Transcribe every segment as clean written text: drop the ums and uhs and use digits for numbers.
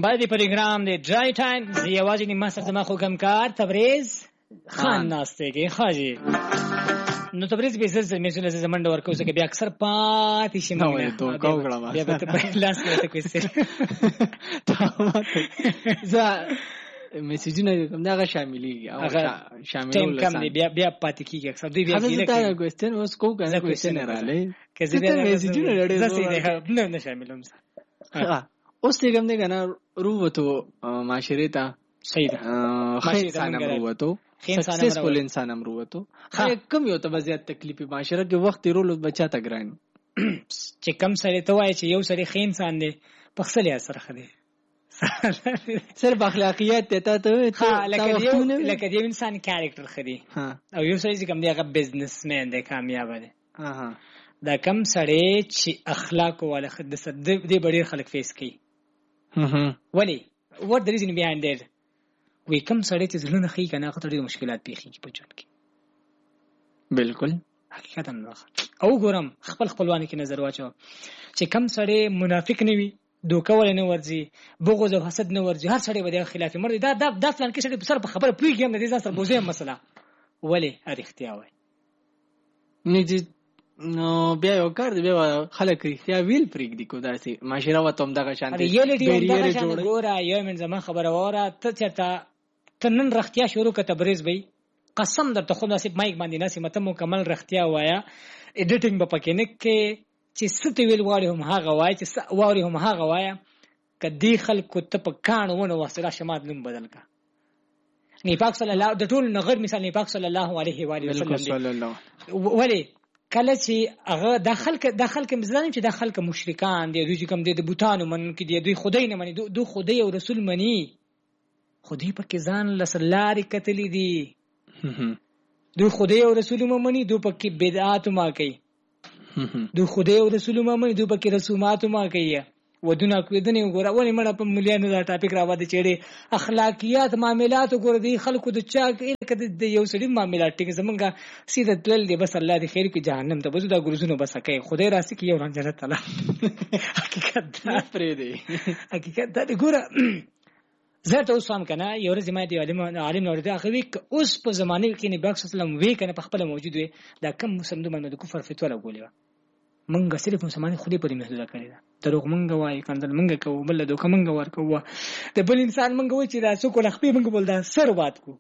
باید پروگرام دی ډرای ټایم زیواجی نیمه سره زما خو کمکار تبریز خان ناشته کې خاجي نو تبریز به زر میسول زمنډ ورکو څه کې بیا اکثر پاتې شي نو ته کوګړه بیا به په لاس کې کوي زه میسیجونه کوم دا شاملېږي او شاملول کم دی بیا پاتې کیږي اکثر دوی بیا دې دا کوېسچن اوس کو کنه کوېسچن رااله کزه دا میسیجونه لړې زه نه شاملوم اوس څنګه دې کنه رووته معاشره ته صحیح خیر انسان رووته سکسسفل انسان رووته کم یو ته وضعیت تکلیفي معاشره کې وخت رول بچا ته ګران چې کم سره ته وای چې یو سره خې انسان دی په خپل اثر خدي صرف اخلاقیات ته لکه یو انسان کیریکټر خدي او یو سره چې کم دی هغه بزنسمن دی کامیاب دی دا کم سره چې اخلاق ولا خد دې ډېر خلک فیس کوي ولی what the reason behind it وی کم سره چې زلون خي کنه خطر دي مشکلات پیخي په ژوند کې بالکل حقیقت هم او ګورم خپلوان کې نظر واچو چې کم سره منافق نه وي دوکه ول نه ورځي بغض او حسد نه ورځي هر سره به خلاف مرده دا فلان کې سره په سر په خبره پويږي هم دې ځاسره بوزي مسله ولی اړختیا وای نه دي نو بیا یو کار دی بیا خلک رښتیا ویل پرېږ دي کو داسې معاشره وته هم دغه شان بیریره جوړه یو من زما خبره وره ته چرته تنن رښتیا شروع ک تبریز بی قسم درته خو نصیب مایک باندې نصیب مته مکمل رښتیا وایا اډیټینګ به پکې نه کې چې ست ویل واړی هم هغه وای چې واړی هم هغه وایا کدی خلکو ته په کانو ونه وسره شمات نوم بدل کا نه پاک صلی الله د ټول نغر مثال نه پاک صلی الله علیه و آله وسلم ولی کله چې هغه داخل کې مزلان چې داخل کې مشرکان دي دوی کوم دي د بوتانو من کې دي دوی خدای نه مني دوی خدای او رسول مني خدای په کې ځان لسلاري کتلی دي دوی خدای او رسول مني دوی په کې بدعات ما کوي دوی خدای او رسول مني دوی په کې رسومات ما کوي ودونه کوي وګوره ولې مړه په مليانو دا ټاپک راوړي چې اخلاقیات معاملات وګوره دي خلکو د چا کې د یو سړي معاملات ټیک زمونږه سیده تل دي بس الله دې خیر کې جهنم ته بزو دا ګرځونو بس کوي خدای راسي کې یو ران جنت تعالی حقیقت دا پرې دی حقیقت دا ګوره زه ته اوس هم کنه یو ورځ ما دی عالم نور دی اخوي اوس په زمانه کې نبی صلی الله علیه وسلم وی کنه په خپل موجود وي دا کم مسلمان باندې د کفر فتوا لګولې منګه صرف مسلمان خو دې پرې محدود کړی دا دروغ منګه وای کندل منګه کو بل دوکه منګه ورکو د بل انسان منګه وای چې دا څوک لخپې منګه بول دا سر بات کو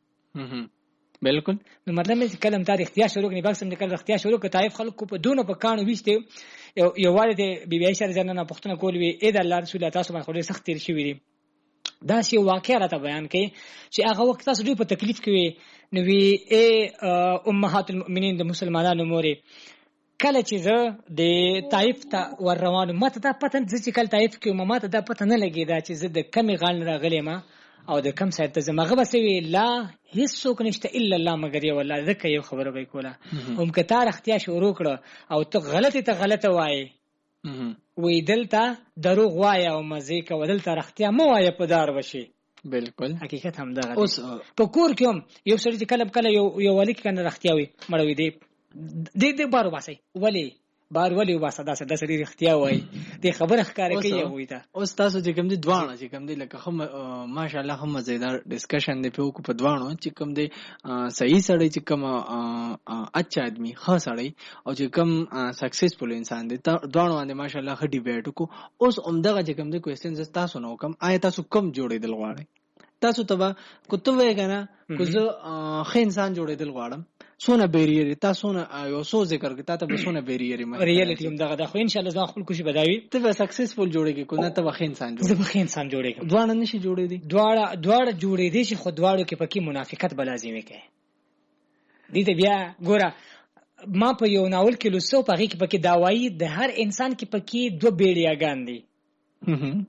بالکل نو مطلب مې کلم تاریخ اختیار شروع کني باکسم د کله اختیار شروع ک طائف خلکو په دونه په کانو وشته یو والد بی عائشہ رضی الله عنها پښتنه کول وی اې د الله رسول تاسو باندې خو سخت تیر شوی دی دا شی واقعا راته بیان کړي چې هغه وخت تاسو ډېر په تکلیف کې نو وی اے امهات المؤمنین د مسلمانانو مورې کله چې زه د طائف ته ور روانم ماته دا پته چې کله طائف کې ماته دا پته نه لګی دا چې زه د کمی غال راغلی ما او د کم سایت ته زمغه بسوي لا هیڅ څوک نشته الا الله مگر یو الله ذکر یو خبره به کوله هم که تار اختیار شروع کړه او ته غلطه وایي وی دلته دروغ وایي او مزه کو دلته اختیار مو وایي په دار وشي بالکل حقیقت هم دغه اوس په کور کې هم یو سړی چې کله یو ولی کنه اختیار وي مړوي دی د بارو باسي ولی بار ولی واسه دا سړي اختیار وای د خبره ښکارا کوي وای تا اوس تاسو چې کوم دي دوانه چې کوم دي لکه هم ماشاءالله هم مزیدار ډسکشن دی په کو په دوانو چې کوم دي صحیح سړی چې کوم اچھا ادمي ښه سړی او چې کوم سکسسفل انسان دی دوانو باندې ماشاءالله ښه ډیبیټ کو اوس عمدغه چې کوم دي کوېسچنز تاسو نو کوم آیا تاسو کم جوړېدل غواړئ تاسو ته کوته وای کنه کو زه ښه انسان جوړېدل غواړم سونه بیریری تاسو نه یو څو ذکر کې تاسو به سونه بیریری ما ریالټي هم دغه خو ان شاء الله زما خپل کوشش بداوي ته به سکسسفل جوړېږي کو نه ته به انسان جوړې زه به انسان جوړېږم دواړه نشي جوړې دي دواړه جوړې دي چې خو دواړو کې پکې منافقت بلازمي کوي دي ته بیا ګوره ما په یو ناول کې لوسو پغې کې پکې داوایي د هر انسان کې پکې دوه بیړیاګان دي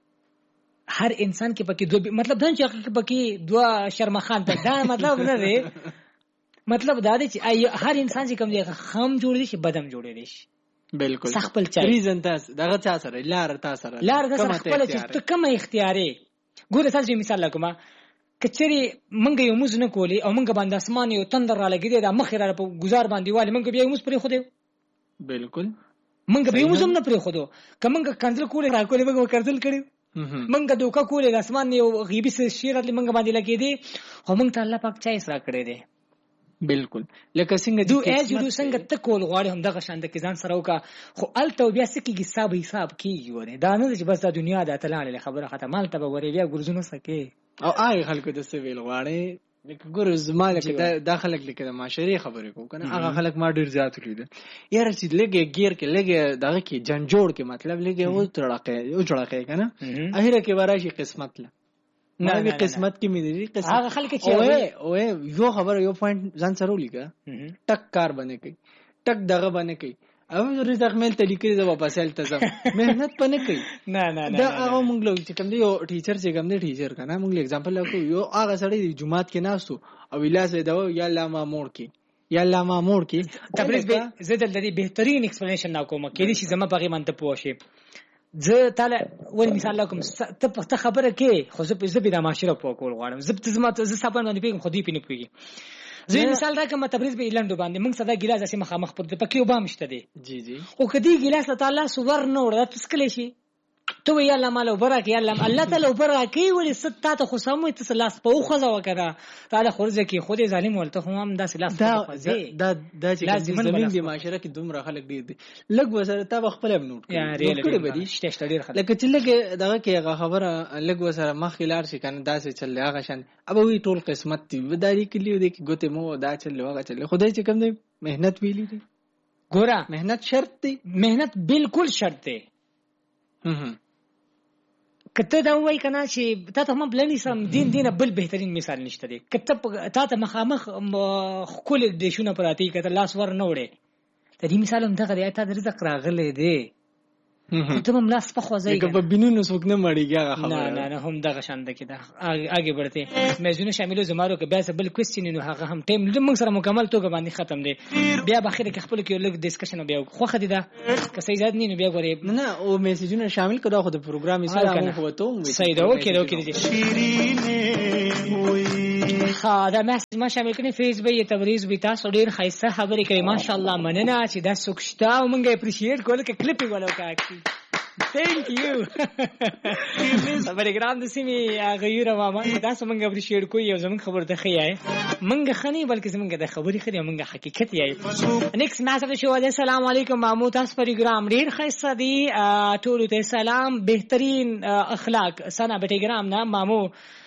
هر انسان کې پکې دوه مطلب دا چې پکې دوه شرمخان ته دا مطلب نه دی مطلب دا دی چې هر انسان چې کوم دی خام جوړ دی شي بدم جوړ دی شي بالکل خپل چا ریزن تاسو دغه چا سره لار تاسو سره لار د خپل چې ته کوم اختیاري ګوره تاسو مثال لکوم کچري منګ یو موز نه کولی او منګ باندې اسمان یو تندر را لګیدي د مخ را په گزار باندې والی منګ بیا موز پرې خو دی بالکل منګ به موز هم نه پرې خو دو کومنګ کنځل کولی را کولی منګ کنځل کړي منګه دوکا کولې د اسمان یو غیبی شیرت منګه باندې لګېدې خو منګ ته الله پاک چا اسرا کړی دی. بالکل لکه څنګه دو ایج دو څنګه ته کول غواړي هم دغه شان د کزان سره وکا خو الته بیا سکیږي حساب کیږي وره دا نه چې بس د دنیا د اتلانه خبره ختمه مال ته وره بیا ګرځونه سکے او آی خلکو د سویل غواړي لکه ګور زما لکه د خلک لکه د معاشري خبرې کو کنه هغه خلک ما ډیر زیات لیدل یاره چې لګي غیر کې لګي دغه کې جنجوړ کې مطلب لګي او تړقې کنه اخره کې وراشي قسمت له نه قسمت کې مې دي قسمت هغه خلک چې اوه یو خبر یو پوینټ ځان سره ولیکه ټک کار باندې کوي ټک دغه باندې کوي او رزق مل طریقې د واپس التزام مهنت پنه کوي نه دا هغه مونږ له چې کوم دی یو ټیچر چې کوم دی ټیچر کنه مونږ اگزامپل لکو یو هغه سړی جمعات کې ناستو او ویلاس دی یا الله ما موړ کې تبریز به زه د دې بهترین ایکسپلینیشن نا کوم کې دي چې زما په غیمن ته پوښي زه تعالی ول مثال لكم ته خبره کې خو زه به د معاشره په کول غواړم زه سبا باندې پیګم خو دې پینې پیګم زه مثال راکم تبریز به اعلان باندې موږ صدا ګلاس اسې مخامخ پر د پکې وبام شته دي جی او کدی ګلاس تعالی سور نه ورته تسکلی شي تو یا الله مالو برک یا الله تعالی برکې ولې ستا ته خو سموي ته لاس په خوځه وکړه تعالی خورځه کې خود ظالم ولته هم داس لاس په خوځي دا چې زمين دی معاشره کې دومره خلک ډیر دي لګ وسره تا خپل نوٹ کړي بدی شته ډیر خلک لکه چې لګ دغه کې هغه خبره لګ وسره مخیلار شي کنه داسې چل هغه شان اب وی ټول قسمت دی وداري کلیو دی کې ګوته مو دا چل هغه چل خدای چې کوم دی مهنت ویلی دی ګورا مهنت شرط دی مهنت بالکل شرط دی کته دا وای کنه چې تا ته هم بلنی سم دین بل بهترین مثال نشته دی کته تا ته مخامخ خپل د شونه پراتی کته لاس ور نه وړي ته دې مثال هم دغه دی ته د رزق راغله دی ته هم لاس په خوځي که بینونو څوک نه مړیږي هغه خبره نه هم دغه شان ده کده آگے بڑھتے میزونه شاملو زمارو کې بیا بل کوېسچن نو هغه هم ټیم موږ سره مکمل توګه باندې ختم دی بیا بخیر کې خپل کې لږ ډیسکشن بیا خو خدي دا که صحیح ځاد نه بیا غوري نه او میسجونه شامل کړه خو د پروګرام یې سره مو هوته صحیح دا اوکې شیرینه خا دا ما شامل کړي فیسبوک تبریز به تاسو ډیر خیسه خبرې کوي ماشاءالله مننه چې دا سوکشتا او موږ اپریشیټ کول کې کلیپ ولو کا Thank you. خبرګرام د سیمې غیره ماما دا څنګه اپریشیټ کوی یو زمون خبر ته خیای منګه خنی بلکې زمونږ د خبرې خري منګه حقیقت یای نیکس میسج شو السلام علیکم مامو تاسو پروګرام ډیر خیسه دی ټول ته سلام بهترین اخلاق سنا بټیګرام نه مامو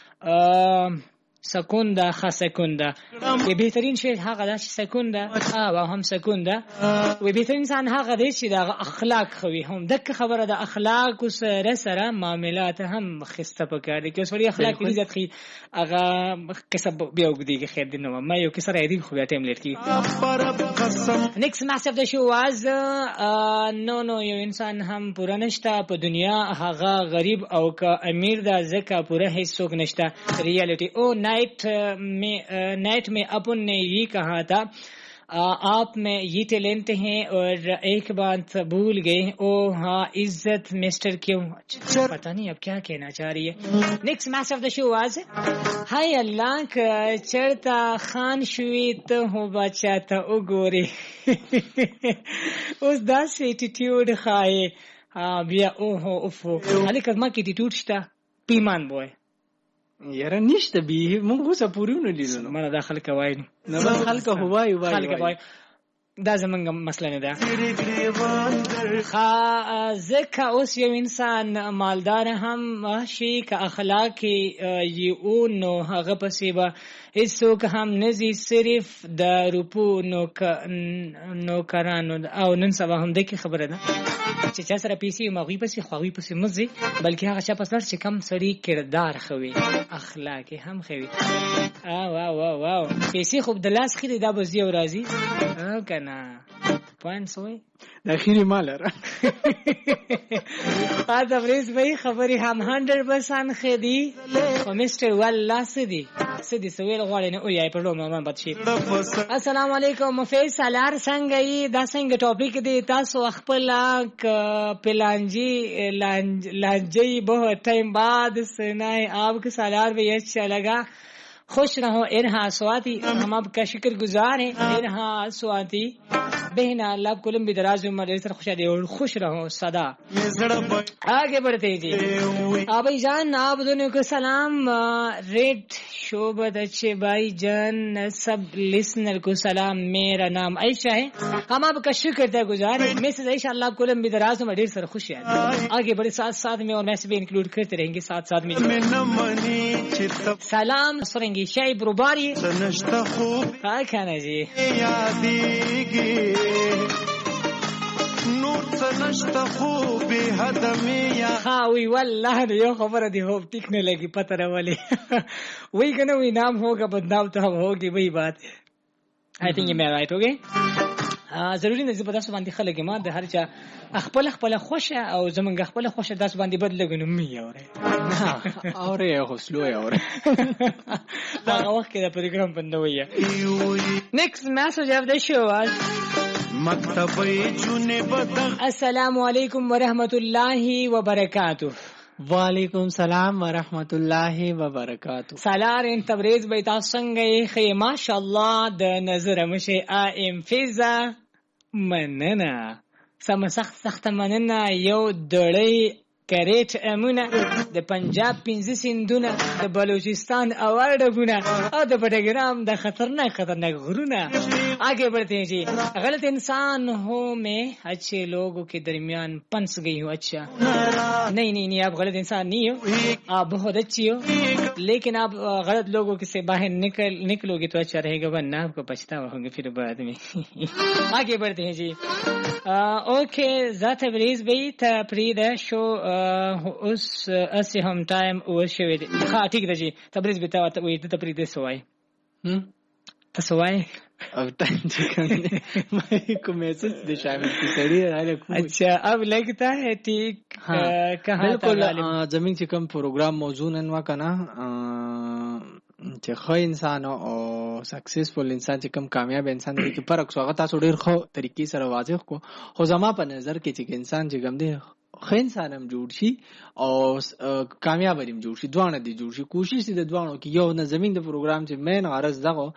سکونده خاصکونده یی بهترین شی هغه د سکونده او هم سکونده وی بهترین انسان هغه دی چې د اخلاق خوي هم دغه خبره د اخلاق سره معاملات هم خسته پکاره کې اوسوري اخلاق دې ځت خي هغه کسب بیا وګدي خیر دی نو ما یو کسر ایدین خو بیا ټیم لټ کی نیکس میسج د شو واز نو یو انسان هم پوره نشته په دنیا هغه غریب او که امیر دا زکه پوره هیڅ څوک نشته ریالټي او नेट में अपन ने ये कहा था आप में ये टैलेंट हैं और एक बात भूल गए ओ हाँ इज्जत मिस्टर क्यों पता नहीं अब क्या कहना चाह रही है next match of the show आज हाय अल्लाह का चढ़ता खान शुई तो हो बचा था ओ गोरे उस दास एटीट्यूड खाए بیا اوه اوفو علي کزما کې اټیټیوډ شته پیمان بوای یاره نشته به موږ اوسه پورونه لیدل مله داخل کوي نه خلک هوای وای دا زمونږ مسله نه ده ځکه اوس یو انسان مالدار هم شي که اخلاق یې نو هغه پسې به هیڅوک هم نزي صرف د روپو نوکرانو او نن سبا هم دغه خبره ده چې چا سره پیسې مغوي پسې خواوي پسې مزي بلکې هغه چا پسلر چې کم سړی کردار خوي اخلاق هم خوي واو پیسې خو د لاس خېری دا بزي او راضي کنه پوینټس وای د اخیری مال را تبریز به خبري هم 100% خدي او مستر والله سدي سویل غواړي نه او یای په لوم نه بد شي السلام علیکم فیصل ار څنګه یې دا څنګه ټاپک دی تاسو خپل پلانجی لانجی بہت ٹائم بعد سنائے آپ کے سالار بھی اچھا لگا خوش رہو ارہا سواتی ہم آپ کا شکر گزار ہیں ارہا سواتی बहना अल्लाह को लंबी दराज उम्र दे, सर खुशहाली और खुश रहो सदा। आगे बढ़ते जी। भाई जान आप दोनों को सलाम, रेड शोबत अच्छे भाई जान, सब लिसनर को सलाम। मेरा नाम आयशा है, हम आपका शुक्र गुजार है। मैसेज आयशा अल्लाह को लंबी दराज उम्र ढेर सारा खुश है। आगे बढ़े साथ साथ में और मैसेज भी इंक्लूड करते रहेंगे साथ साथ में। सलाम सुनेंगे शाइब रुबारी। हाँ खाना जी हाँ वही वल्लाह यो खबर दी हो टिकने लगी पता रहा वाली वही कहना वही नाम होगा बदनाम तो हम होगी, वही बात है। आई थिंक ये मैं राइट हो गए। ضروري نه زبر داس باندې خلک ما د هر چا خپل خپل خوشه او زمونږ خپل خوشه داس باندې بدلګنو می اوره اوره غسلو اوره دا وخت کې دا پروګرام بندوي. نیکست میسج اف د شو مکتبې جونه بدل. السلام علیکم ورحمت الله وبرکاتہ. वालेकुम सलाम व रहमतुल्लाहि व बरकातहू. सालार इन तबरेज बैता संगे खे माशाअल्लाह द नजर मशे ام فیضا مننه سم سخت مننه یو دړی کریټ امونه د پنجاب 15 سندونه د بلوچستان اواردونه او د بټګرام د خطرناک غرونه. आगे बढ़ते हैं जी. गलत इंसान हो मैं अच्छे लोगों के दरमियान पंस गई हूँ. अच्छा नहीं आप गलत इंसान नहीं हो, आप बहुत अच्छी हो, लेकिन आप गलत लोगों के से बाहर निकलोगे तो अच्छा रहेगा, वरना आपको पछतावा होंगे फिर बाद में. आगे बढ़ते हैं जी. ओके ذات بریز بی تبرید شو उस असे हम टाइम वो शवे. हाँ ठीक है जी. तबरीज बिता वही तबरीद सवाई तसवाई अब टाइम मैं को मैसेज दे शामिल की सड़ी है. अच्छा अब लगता है ठीक. कहाँ बिल्कुल जमीन से कम प्रोग्राम मौजू ननवा कना چې خو انسان او سکسسفل انسان چې کم کامیاب انسان دی کې فرق سو هغه تاسو ډیر خو طریقې سره واضح کو. خو زما په نظر کې چې انسان چې کم دی خو انسان هم جوړ شي او کامیاب هم جوړ شي, دوانه دي جوړ شي. کوشش دې د دوانو کې یو نه زمين د پروګرام چې مین غرض دغه